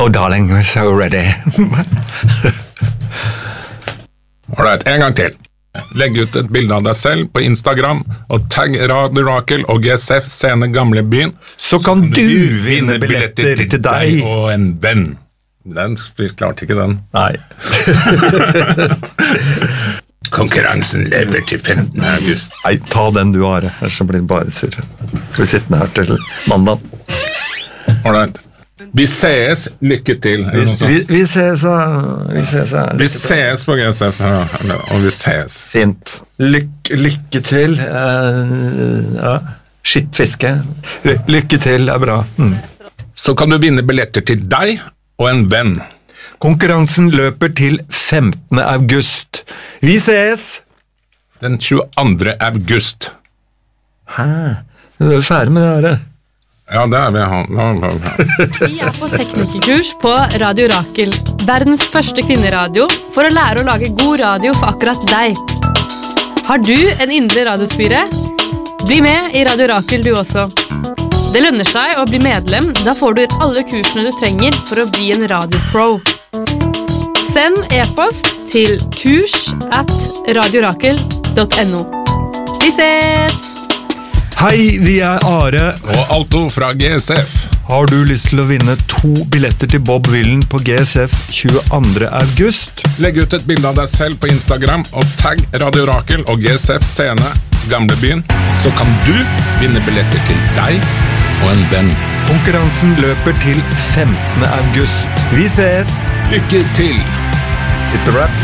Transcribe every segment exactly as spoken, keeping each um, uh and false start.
Oh darling, we're so ready. Alright, en gang til. Legg ut et bilde av deg selv på Instagram og tagg Radio Rakel og G S F Scene Gamlebyen. Så kan du vinne billetter til deg og en venn. Den, vi klarte ikke den. Nei. Konkurransen lever til femtende august. Nei, ta den du har, ellers så blir det bare sur. Skal vi sitte her til mandag? Alright. Vi ses, lykke til. Vi, vi, vi ses, vi ses. Vi ses på G S F, og vi ses. Fint. Lykke, lykke til. Uh, ja. Skitt fiske. Ly, lykke til, er bra. Mm. Så kan du vinne billetter til deg og en venn. Konkurransen løper til femtende august. Vi ses! Den tjueandre august. Hæ? Du er ferdig med det her. Ja, det er vi. Vi er på teknikerkurs på Radio Rakel, verdens første kvinneradio, for å lære å lage god radio for akkurat deg. Har du en indre radiospire? Bli med i Radio Rakel du også. Det lønner seg å bli medlem, da får du alle kursene du trenger for å bli en radiopro. Send e-post til kurs at radiorakel punktum no. Vi ses! Hei, vi er Are og Alto fra G S F. Har du lyst til å vinne to billetter til Bob Villen på G S F tjueandre august? Legg ut et bilde av deg selv på Instagram og tagg Radio Rakel og G S F Scene Gamlebyen, så kan du vinne billetter til deg og en venn. Konkurransen løper til femtende august. Vi ses! Lykke til! It's a wrap.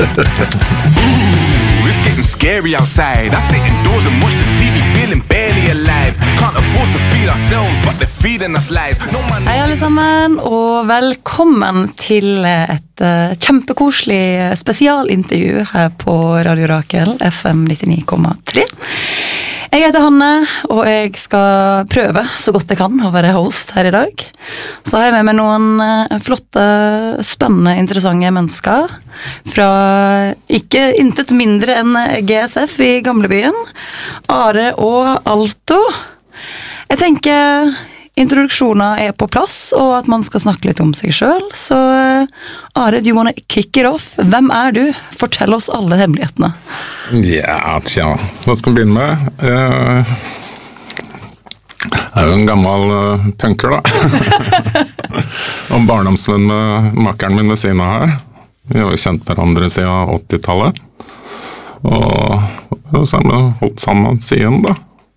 Ooh, it's getting scary outside. I sit indoors and watch the T V, feeling barely alive. Can't afford to feed ourselves, but they're feeding us lies. No man... Hei alle sammen, og velkommen til et uh, kjempekoselig spesialintervju her på Radio Rakel, F M nittionio komma tre. Jeg heter Hanne, og jeg skal prøve så godt jeg kan å være host her i dag. Så har jeg med meg noen flotte, spennende, interessante mennesker fra ikke intet mindre enn G S F i Gamlebyen, Are og Alto. Jeg tenker introduksjoner er på plass, og at man skal snakke litt om seg selv. Så Are, do you want to kick it off? Hvem er du? Fortell oss alle hemmelighetene. Ja, tja, hva skal vi begynne med? Uh, jeg er jo en gammel uh, punker, da. Og barndomsvenn med makkeren min ved siden av her. Vi har jo kjent hverandre siden åttitallet. Og, og så har vi holdt sammen siden, da.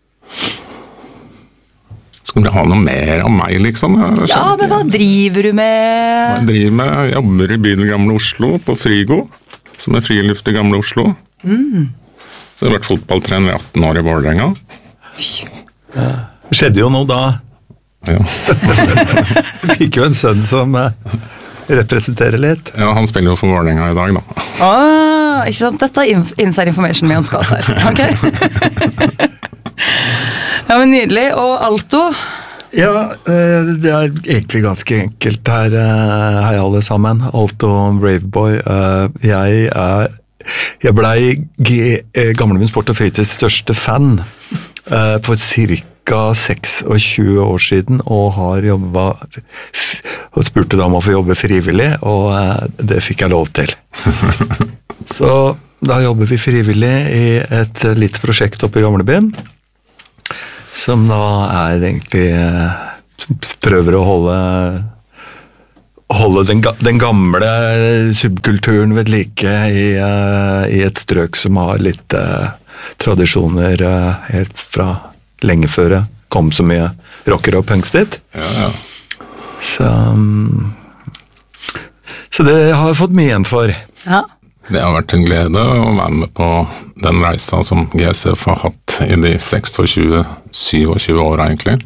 Skal du ha noe mer av meg, liksom? Ja, men hva driver du med? Hva jeg driver med? Jeg jobber i bydel Gamle Oslo, på Frigo, som er friluft i Gamle Oslo. Mm. Så jeg har vært fotballtrener i atten år i Vålerenga. Ja. Det skjedde jo noe da. Ja. Du fikk jo en sønn som uh, representerer litt. Ja, han spiller jo for Vålerenga i dag, da. Ah, ikke sant? Dette er inside information vi ønsker oss her. Ok? Ja, men nydelig. Og Alto? Ja, det er egentlig ganske enkelt her. Hei alle sammen. Alto Braveboy. Jeg er jeg ble Gamlebyen Sport og Fritids største fan for cirka tjueseks år siden, og har jobbet og spurte da om å få jobbe frivillig, og det fikk jeg lov til. Så da jobber vi frivillig i et lite prosjekt oppe i Gamlebyen, som da er egentlig prøver å holde holde den, den gamle subkulturen ved like i, uh, i et strøk som har litt uh, tradisjoner uh, helt fra lenge før det kom så mye rocker og punks dit. Ja, ja. Så, um, så det har jeg fått mye igjen for. Ja. Det har vært en glede å være med på den reisa som G S F har hatt i de tjueseks, syvogtjue år egentlig.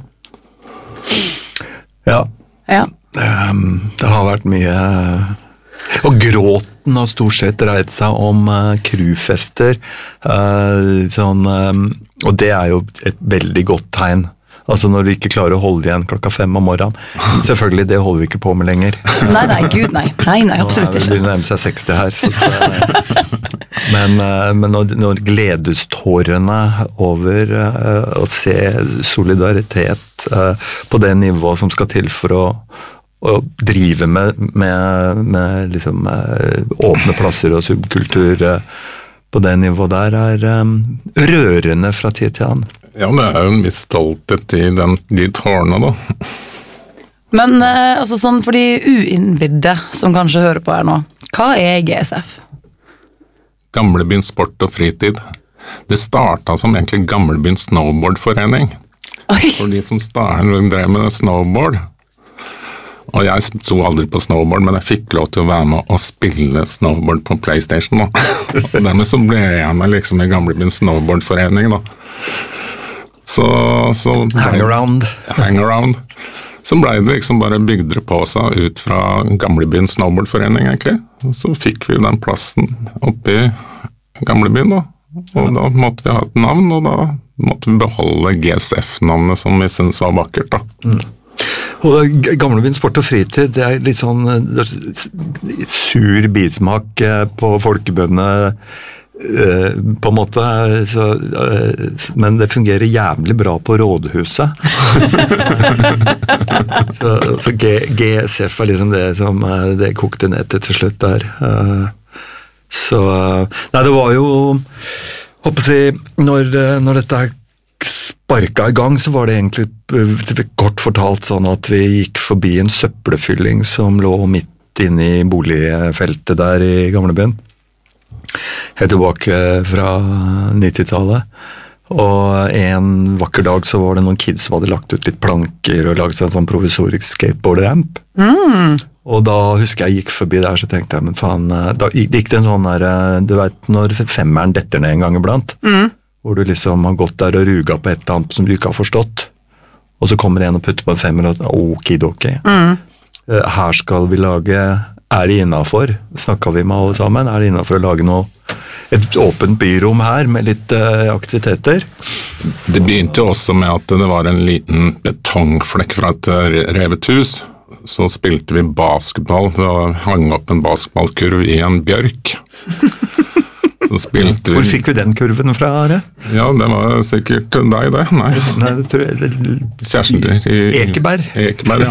Ja. Ja. Um, det har vært mye, og gråten har stort sett dreid seg om uh, crewfester, uh, sånn, um, og det er jo et veldig godt tegn. Altså når du ikke klarer å holde igjen klokka fem om morgenen. Selvfølgelig, det holder vi ikke på med lenger. Nei, nei, gud, nei. Nei, nei, absolutt ikke. Nå er det begynner å nærme seg seksti her. Så det, men men når, når gledestårene over uh, å se solidaritet uh, på det nivået som skal til for å, å drive med, med, med liksom, åpne plasser og subkultur på det nivået der er um, rørende fra tid til annen. Ja, det er jo en viss stolthet i den, de tårene da. Men eh, altså sånn for de uinnvidde som kanskje hører på her nå, hva er G S F? Gamlebyen Sport og Fritid. Det startet som egentlig Gamlebyen Snowboardforening. Oi. For de som startet, drev med snowboard. Og jeg sto aldri på snowboard, men jeg fikk lov til å være med og spille snowboard på PlayStation da. Og dermed så ble jeg med liksom i Gamlebyen Snowboardforening da. Så, så ble, Hangaround. Hangaround. Så ble det liksom bare bygdere på seg ut fra Gamlebyen Snowboardforening egentlig. Og så fikk vi den plassen oppe i Gamlebyen da. Og da måtte vi ha et navn, og da måtte vi beholde G S F-navnet som vi synes var vakkert da. Mm. Og Gamlebyen Sport og Fritid, det er litt sånn det er sur bismak på folkebøndene på en måte, så, men det fungerer jævlig bra på rådhuset. så så G, G S F er liksom det som det kokte ned til til slutt der. Så, nei, det var jo, håper jeg, når, når dette sparka i gang, så var det egentlig kort fortalt sånn at vi gikk forbi en søppelfylling som lå midt inne i boligfeltet der i Gamlebyen. Helt tilbake fra nittitallet. Og en vakker dag så var det noen kids som hadde lagt ut litt planker og laget seg en sånn provisorisk skateboard-ramp. Mm. Og da husker jeg gikk forbi der, så tenkte jeg, men faen, da gikk det en sånn der, du vet når femmeren detter ned en gang iblant, mm. hvor du liksom har gått der og ruga på et eller annet som du ikke har forstått, og så kommer en og putter på en femmer og okidoki. Mm. Her skal vi lage, er det innenfor, snakket vi med alle sammen, er det innenfor å lage noe, et åpent byrom her med litt uh, aktiviteter? Det begynte jo også med at det var en liten betongflekk fra et revet hus. Så spilte vi basketball, og hang opp en basketballkurv i en bjørk. Så spilte vi... Hvor fikk vi den kurven fra, Are? Ja, det var sikkert deg, det. Nei, Nei det tror jeg... Det... Kjærester i... Ekeberg. Ekeberg,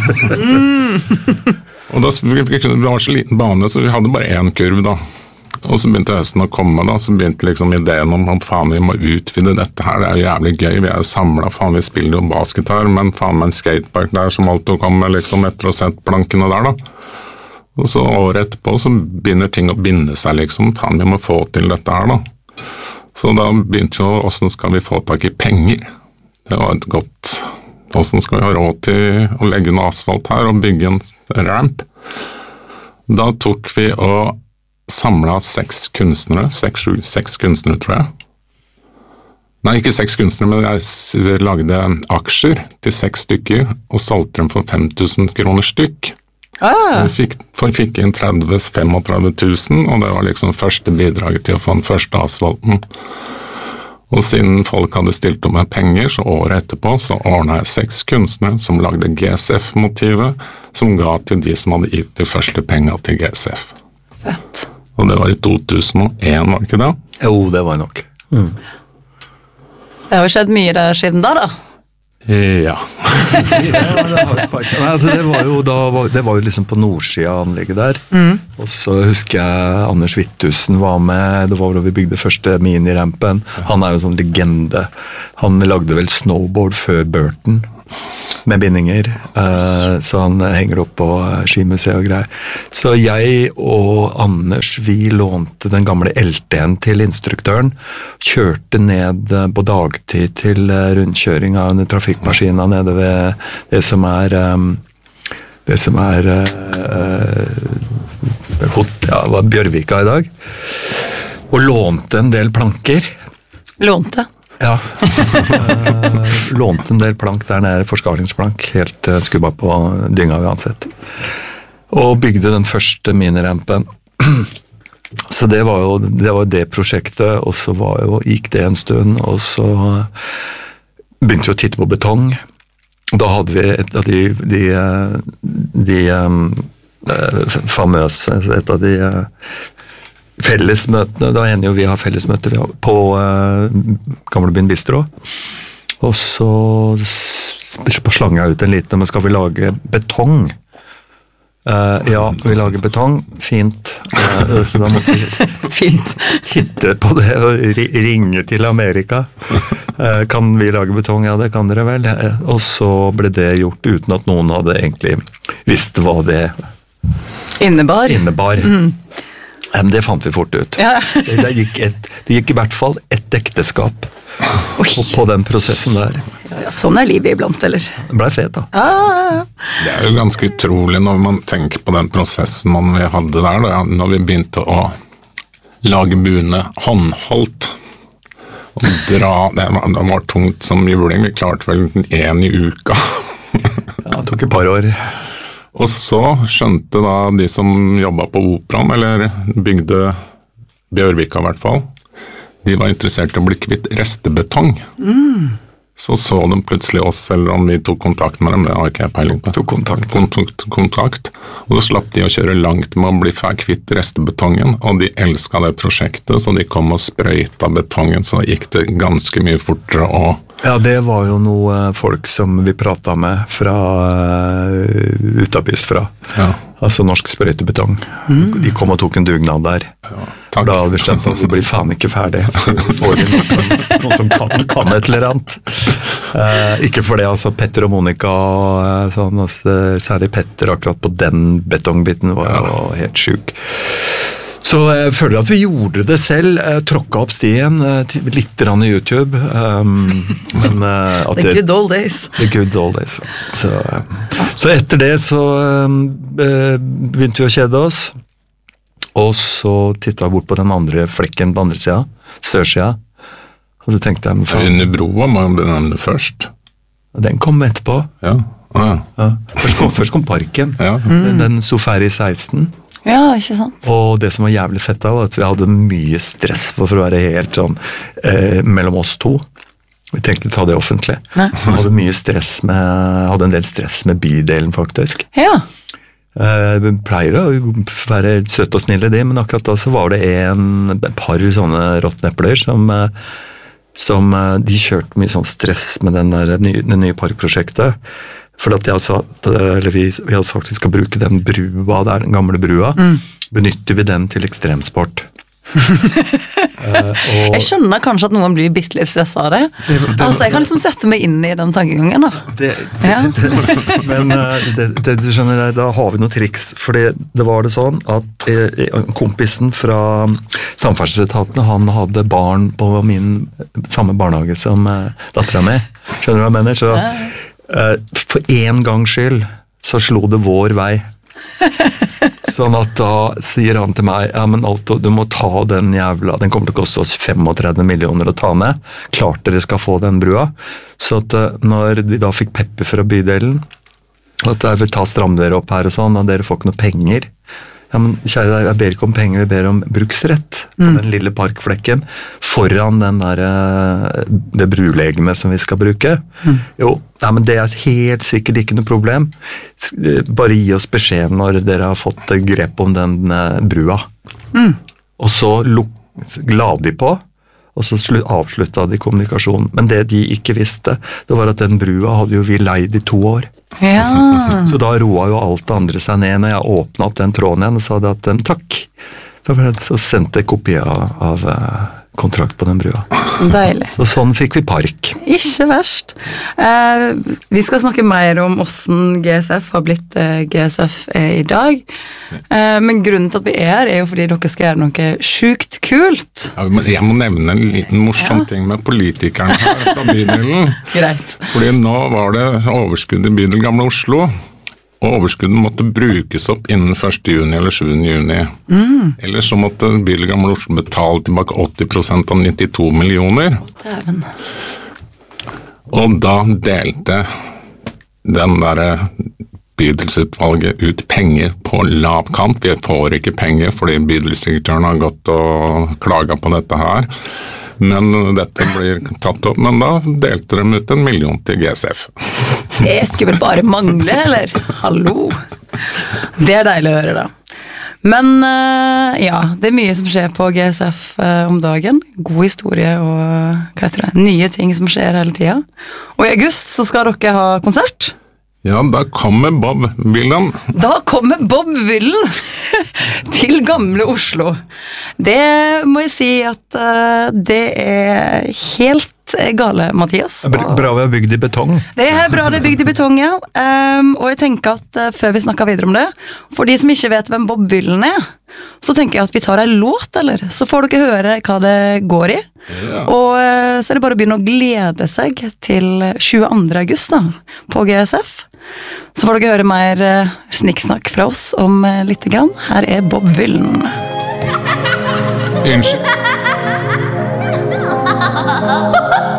ja. Og da, det var så liten bane, så vi hadde bare én kurv da. Og så begynte høsten å komme da, så begynte liksom ideen om at faen, vi må utvide dette her, det er jo jævlig gøy, vi er jo samlet, faen, vi spiller jo basket her, men faen med en skatepark der som alt kom med liksom etter å ha sett plankene der da. Og så året etterpå så begynner ting å binde seg liksom, faen, vi må få til dette her da. Så da begynte jo, hvordan skal vi få tak i penger? Det var et godt, hvordan skal vi ha råd til å legge en asfalt her og bygge en ramp? Da tok vi og samlet seks kunstnere, seks, sju, seks kunstnere tror jeg. Nei, ikke seks kunstnere, men jeg lagde aksjer til seks stykker og solgte dem for fem tusen kroner stykk. Ah. Så vi fikk, vi fikk inn tretti til trettifem tusen, og det var liksom første bidraget til å få den første asfalten. Og siden folk hadde stilt om med penger, så året etterpå så ordnet jeg seks kunstnere som lagde G S F-motivet, som ga til de som hadde gitt de første penger til G S F. Fett. Og det var i to tusen og én, var det ikke det? Jo, det var nok. Mm. Det har jo skjedd mye der siden da, da. Ja. ja det, Nei, altså, det, var jo, da, det var jo liksom på nordsida av anlegget der. Mm. Og så husker jeg Anders Wittusen var med, det var da vi bygde første minirampen. Han er jo en sånn legende. Han lagde vel snowboard før Burton. Med bindinger, uh, så han henger opp på skimuseet og greier. Så jeg og Anders, vi lånte den gamle L T-en til instruktøren, kjørte ned på dagtid til rundkjøring av en trafikkmaskina nede ved det som er um, det som er uh, ja, Bjørvika i dag, og lånte en del planker. Lånte? Ja, lånte en del plank der nede, forskalingsplank, helt uh, skubba på dynga uansett. Og bygde den første minirampen. Så det var jo det, var det prosjektet, og så var jo, gikk det en stund, og så begynte vi å titte på betong. Da hadde vi et av de, de, de um, famøse, et av de uh, fellesmøtene, da hender jo vi har fellesmøter på uh, Gamlebyen Bistro, og så slang jeg ut en liten, men skal vi lage betong? Uh, ja, vi lager betong. Fint. Uh, så da måtte vi Fint. titte på det og ri ringe til Amerika. Uh, kan vi lage betong? Ja, det kan dere vel. Uh, og så ble det gjort uten at noen hadde egentlig visst hva det Innebar. innebar. Mm. Um, det fant vi fort ut. Ja. det, det, gikk et, det gikk i hvert fall et ekteskap på, på den prosessen der. Ja, sånn er livet iblant, eller? Det ble fet, da. Ah. Det er jo ganske utrolig når man tenker på den prosessen man vi hadde der, da, når vi begynte å lage buene håndholdt. Og dra, det var, det var tungt som juling, vi klarte vel en i uka. Ja, det tok et par år. Og så skjønte da de som jobbet på Operaen, eller bygde Bjørvika i hvert fall, de var interessert i å bli kvitt restebetong. Mm. Så så de plutselig oss, eller om vi tok kontakt med dem, det har ikke jeg peiling på. Tok kontakt. Kontakt, kontakt. Og så slapp de å kjøre langt med å bli kvitt restebetongen, og de elsket det prosjektet, så de kom og sprøyta betongen, så gikk det ganske mye fortere å Ja, det var jo noe folk som vi pratet med fra uh, utapist fra. Ja. Altså norsk sprøytebetong. Mm. De kom og tok en dugnad der. Ja, da hadde vi skjønt at vi blir faen ikke ferdig. Får vi noen, noen som kan, kan et eller annet. Uh, ikke for det, altså Petter og Monica, uh, sånn, altså, særlig Petter akkurat på den betongbiten var jo ja. helt syk. Så jeg føler at vi gjorde det selv, uh, tråkka opp stien, uh, litt grann i YouTube. Um, men, uh, at the good old days. The good old days. Så, uh, så etter det så uh, begynte vi å kjede oss, og så tittet jeg bort på den andre flekken på andre siden, sørsida, og så tenkte jeg... Faen, under broa må jeg benevne det først. Den kom etterpå. Ja. Ah, ja. Ja. Først, kom, først kom parken, ja. mm. den sto ferdig i seksten. Ja, ikke sant. Og det som var jævlig fett da, var at vi hadde mye stress for å være helt sånn eh, mellom oss to. Vi tenkte ta det offentlig. Nei. Vi hadde mye stress med, hadde en del stress med bydelen faktisk. Ja. Eh, vi pleier å være søte og snille det, men akkurat da så var det en, et par sånne råttnepler som, som de kjørte mye sånn stress med den der nye, det nye parkprosjektet. For at jeg sa, eller vi, vi hadde sagt at vi skal bruke den brua der, den gamle brua, mm. benytter vi den til ekstremsport. uh, og, jeg skjønner kanskje at noen blir bitte litt stresset av det. det, det altså, jeg kan liksom sette meg inn i den tankegangen da. Det, det, ja. det, men uh, det, det, du skjønner, da har vi noen triks, fordi det var det sånn at eh, kompisen fra samferdselsetatene, han hadde barn på min samme barnehage som uh, datteren min. Skjønner du hva jeg mener? Så Uh, for en gangs skyld så slo det vår vei. Sånn at da sier han til meg, ja, men Alto, du må ta den jævla, den kommer til å koste oss trettifem millioner å ta ned. Klart dere skal få den brua. Så at uh, når vi da fikk pepper fra bydelen, at jeg vil ta stram dere opp her og sånn, og dere får ikke noe penger. Ja, men kjære deg, jeg ber ikke om penger, jeg ber om bruksrett på mm. den lille parkflekken foran den der, det brulegemet som vi skal bruke. Mm. Jo, ja, men det er helt sikkert ikke noe problem. Bare gi oss beskjed når dere har fått grep om den brua. Mm. Og så la de på, og så avsluttet de kommunikasjonen. Men det de ikke visste, det var at den brua hadde jo vi leid i to år. Ja. Så da roa jo alt det andre seg ned når jeg åpnet opp den tråden igjen og sa det at takk. Så sendte jeg kopi av, av kontrakt på den brua. Deilig. Og sånn fikk vi park. Ikke verst. Eh, vi skal snakke mer om hvordan G S F har blitt eh, G S F eh, i dag. Eh, men grunnen til at vi er her er jo fordi dere skal gjøre noe sjukt kult. Ja, jeg må nevne en liten morsom ja. ting med politikerne her fra bydelen. Greit. Fordi nå var det overskudd i bydel Gamle Oslo. Og overskuddet måtte brukes opp innen første juni eller sjuende juni. Mm. Eller så måtte bydel Gamle Oslo betale tilbake åtti prosent av nittito millioner. Dæven. Og da delte den der bydelsutvalget ut penger på lav kant. Vi får ikke penger fordi bydelsdirektøren har gått og klaget på dette her. Men dette blir tatt opp, men da delte de ut en million til G S F. Det skulle vel bare mangle, eller? Hallo! Det er deilig å høre da. Men ja, det er mye som skjer på G S F om dagen. God historie og hva heter det? Nye ting som skjer hele tiden. Og i august så skal dere ha konsert. Ja, da kommer Bob Willen. Da kommer Bob Willen til gamle Oslo. Det må jeg si at uh, det er helt gale, Mathias. Bra, bra vi har bygd i betong. Det er bra det er bygd i betong, ja. Um, og jeg tenker at uh, før vi snakker videre om det, for de som ikke vet hvem Bob Willen er, så tenker jeg at vi tar en låt, eller? Så får dere høre hva det går i. Ja. Og uh, så er det bare å begynne å glede seg til tjueandre august da, på G S F. Så får dere høre mer uh, snikksnakk fra oss om uh, litt grann. Her er Bob Willen. Unnskyld.